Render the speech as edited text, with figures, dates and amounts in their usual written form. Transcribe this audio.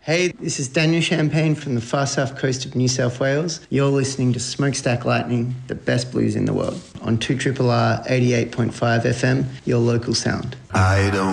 Hey, this is Daniel Champagne from the far south coast of New South Wales. You're listening to Smokestack Lightning, the best blues in the world, on 2RRR 88.5 FM, your local sound. I don't